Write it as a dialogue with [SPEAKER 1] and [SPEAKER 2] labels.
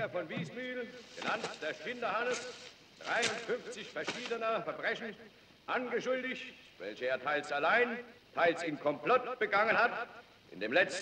[SPEAKER 1] Herr von Wiesmühl, genannt der Schinderhannes, 53 verschiedener Verbrechen angeschuldigt, welche er teils allein, teils in Komplott begangen hat. In dem letzten